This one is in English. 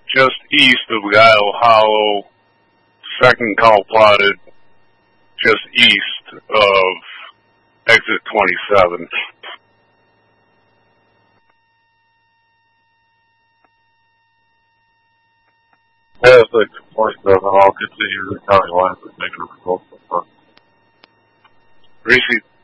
just east of Guile Hollow, second call plotted just east of exit 27. Yeah, it's like 47. I'll continue the county lines and make a result. Reese,